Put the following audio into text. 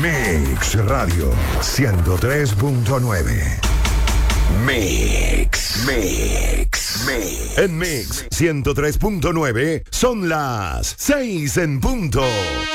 Mix Radio 103.9. Mix. En Mix 103.9 son las 6 en punto.